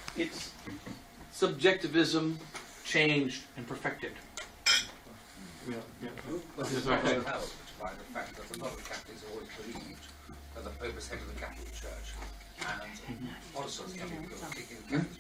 it's subjectivism changed and perfected. Well, this is also helped by the fact that a lot of Catholics always believed that the Pope is head of the Catholic Church, and Protestants coming to kick in Catholics